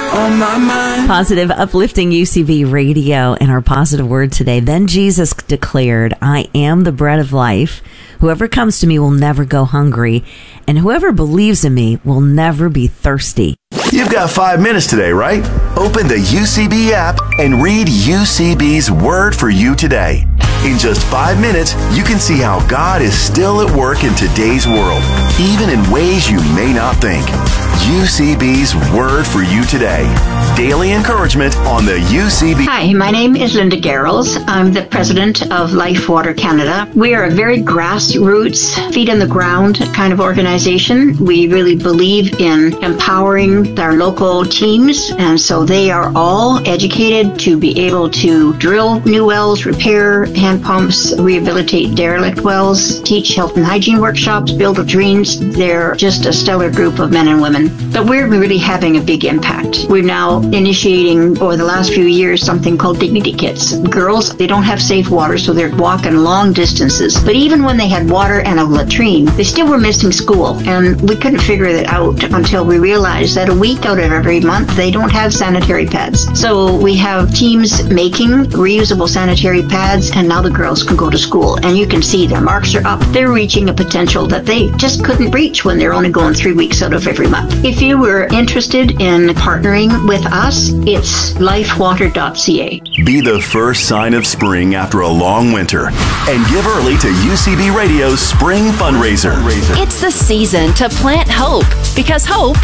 on my mind. Positive, uplifting UCB radio, and our positive word today. Then Jesus declared, I am the bread of life. Whoever comes to me will never go hungry, and whoever believes in me will never be thirsty. You've got 5 minutes today, right? Open the UCB app and read UCB's Word for You today. In just 5 minutes, you can see how God is still at work in today's world, even in ways you may not think. UCB's Word for You today. Daily encouragement on the UCB. Hi, my name is Linda Garrels. I'm the president of Life Water Canada. We are a very grassroots, feet on the ground kind of organization. We really believe in empowering our local teams, and so they are all educated to be able to drill new wells, repair hand pumps, rehabilitate derelict wells, teach health and hygiene workshops, build latrines. They're just a stellar group of men and women. But we're really having a big impact. We're now initiating, over the last few years, something called Dignity Kits. Girls, they don't have safe water, so they're walking long distances. But even when they had water and a latrine, they still were missing school. And we couldn't figure that out until we realized that a week out of every month, they don't have sanitary pads. So we have teams making reusable sanitary pads, and now the girls can go to school. And you can see their marks are up. They're reaching a potential that they just couldn't reach when they're only going 3 weeks out of every month. If you were interested in partnering with us, it's lifewater.ca. Be the first sign of spring after a long winter and give early to UCB Radio's Spring Fundraiser. It's the season to plant hope, because hope